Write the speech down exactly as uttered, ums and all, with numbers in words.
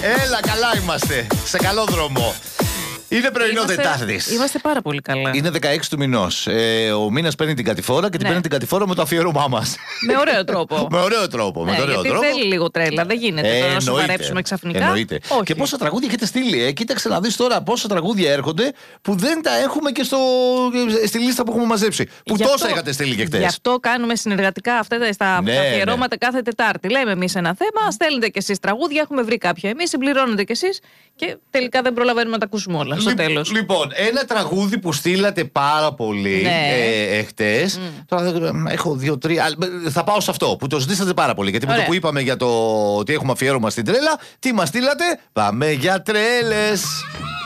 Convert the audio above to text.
Έλα, καλά είμαστε. Σε καλό δρόμο. Είναι πρωινό Τετάρτης. Είμαστε πάρα πολύ καλά. Είναι δεκαέξι του μηνός. Ε, ο μήνας παίρνει την κατηφόρα και την Ναι. παίρνει την κατηφόρα με το αφιέρωμά μας. Με ωραίο τρόπο. με ωραίο τρόπο. Ναι, με ωραίο γιατί τρόπο. θέλει λίγο τρέλα. Δεν γίνεται Ε, τώρα να σου εννοείται. βαρέψουμε ξαφνικά. Εννοείται. Όχι. Και πόσα τραγούδια έχετε στείλει. Ε. Κοίταξε να δεις τώρα πόσα τραγούδια έρχονται που δεν τα έχουμε και στο, στη λίστα που έχουμε μαζέψει. Που Γι' τόσα αυτό- είχατε στείλει και χτες. Γι' αυτό κάνουμε συνεργατικά αυτά τα- στα Ναι, τα αφιερώματα ναι. κάθε Τετάρτη. Λέμε εμείς ένα θέμα, στέλνετε κι εσείς τραγούδια, έχουμε βρει κάποια εμείς, συμπληρώνετε κι εσείς και τελικά δεν προλαβαίνουμε να τα ακούσουμε όλα στο Λι- τέλος. Λοιπόν, ένα τραγούδι που στείλατε πάρα πολύ Ναι. ε, εχθές. Τώρα δεν- έχω δύο-τρία. Θα πάω σε αυτό που το ζητήσατε πάρα πολύ. Γιατί με το Ωραία. που είπαμε για το ότι έχουμε αφιέρωμα στην τρέλα, τι μας στείλατε? Πάμε για τρέλες.